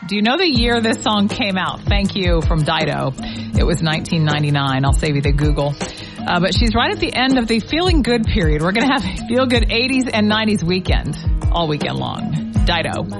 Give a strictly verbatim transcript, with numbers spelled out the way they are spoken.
Do you know the year this song came out? Thank you from Dido. It was nineteen ninety-nine. I'll save you the Google. Uh, but she's right at the end of the feeling good period. We're going to have a feel good eighties and nineties weekend all weekend long. Dido.